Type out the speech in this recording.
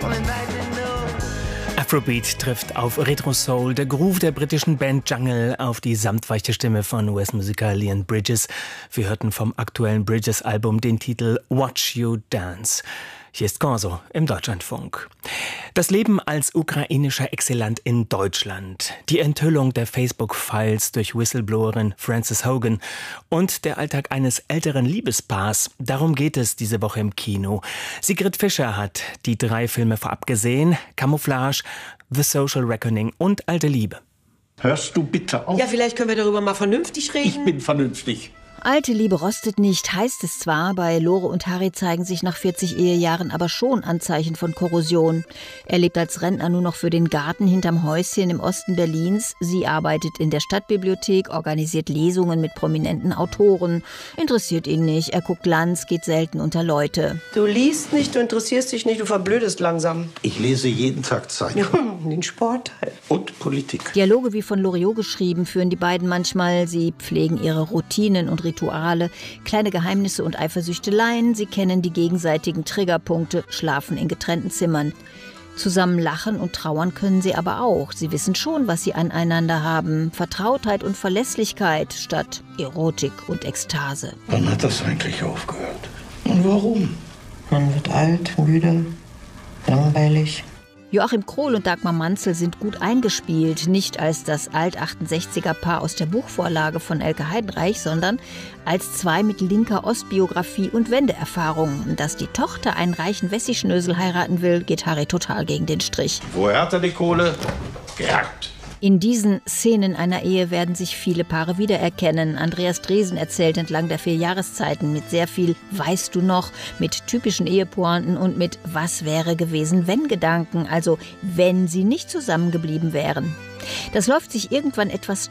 Afrobeat trifft auf Retro Soul, der Groove der britischen Band Jungle auf die samtweiche Stimme von US-Musiker Leon Bridges. Wir hörten vom aktuellen Bridges-Album den Titel Watch You Dance. Hier ist Corso im Deutschlandfunk. Das Leben als ukrainischer Exilant in Deutschland, die Enthüllung der Facebook-Files durch Whistleblowerin Frances Hogan und der Alltag eines älteren Liebespaars, darum geht es diese Woche im Kino. Sigrid Fischer hat die 3 Filme vorab gesehen: Camouflage, The Social Reckoning und Alte Liebe. Hörst du bitte auf? Ja, vielleicht können wir darüber mal vernünftig reden. Ich bin vernünftig. Alte Liebe rostet nicht, heißt es zwar, bei Lore und Harry zeigen sich nach 40 Ehejahren aber schon Anzeichen von Korrosion. Er lebt als Rentner nur noch für den Garten hinterm Häuschen im Osten Berlins. Sie arbeitet in der Stadtbibliothek, organisiert Lesungen mit prominenten Autoren. Interessiert ihn nicht, er guckt Lanz, geht selten unter Leute. Du liest nicht, du interessierst dich nicht, du verblödest langsam. Ich lese jeden Tag Zeitung. Ja, den Sportteil. Und Politik. Dialoge wie von Loriot geschrieben führen die beiden manchmal. Sie pflegen ihre Routinen und Rituale, kleine Geheimnisse und Eifersüchteleien. Sie kennen die gegenseitigen Triggerpunkte, schlafen in getrennten Zimmern. Zusammen lachen und trauern können sie aber auch. Sie wissen schon, was sie aneinander haben. Vertrautheit und Verlässlichkeit statt Erotik und Ekstase. Wann hat das eigentlich aufgehört? Und warum? Man wird alt, müde, langweilig. Joachim Krohl und Dagmar Manzel sind gut eingespielt, nicht als das Alt-68er-Paar aus der Buchvorlage von Elke Heidenreich, sondern als 2 mit linker Ostbiografie und Wendeerfahrung. Dass die Tochter einen reichen Wessi-Schnösel heiraten will, geht Harry total gegen den Strich. Woher hat er die Kohle? Geerbt. In diesen Szenen einer Ehe werden sich viele Paare wiedererkennen. Andreas Dresen erzählt entlang der 4 Jahreszeiten mit sehr viel Weißt du noch, mit typischen Ehepointen und mit Was wäre gewesen, wenn Gedanken, also wenn sie nicht zusammengeblieben wären. Das läuft sich irgendwann etwas